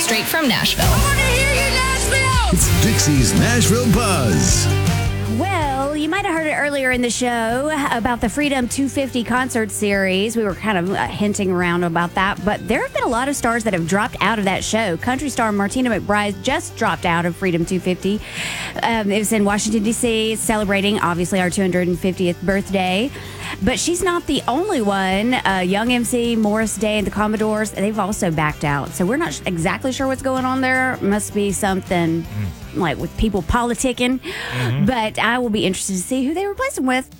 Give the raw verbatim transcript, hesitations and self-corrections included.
straight from Nashville. It's Dixie's Nashville Buzz. Well, you might have heard it earlier in the show about the Freedom two fifty concert series. We were kind of uh, hinting around about that, but there have been a lot of stars that have dropped out of that show. Country star Martina McBride just dropped out of Freedom two fifty. Um, it was in Washington, D C, celebrating, obviously, our two hundred fiftieth birthday. But she's not the only one. Uh, Young M C, Morris Day, and the Commodores, they've also backed out. So we're not exactly sure what's going on there. Must be something like with people politicking. Mm-hmm. But I will be interested to see who they replace them with.